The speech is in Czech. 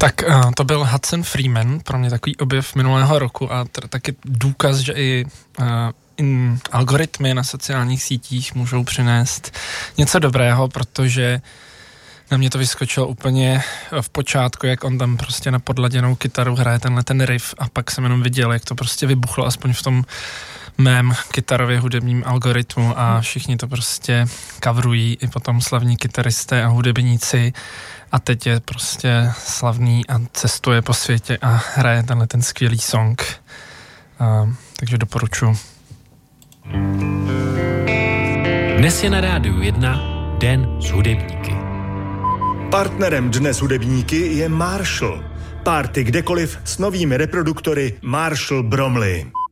Tak to byl Hudson Freeman, pro mě takový objev minulého roku a taky důkaz, že i algoritmy na sociálních sítích můžou přinést něco dobrého, protože na mě to vyskočilo úplně v počátku, jak on tam prostě na podladěnou kytaru hraje ten riff a pak jsem jenom viděl, jak to prostě vybuchlo, aspoň v tom mém kytarově hudebním algoritmu a všichni to prostě coverují, i potom slavní kytaristé a hudebníci a teď je prostě slavný a cestuje po světě a hraje ten skvělý song. Takže doporučuji. Dnes je na Rádiu 1 Den s hudebníky. Partnerem Dne s hudebníky je Marshall. Party kdekoliv s novými reproduktory Marshall Bromley.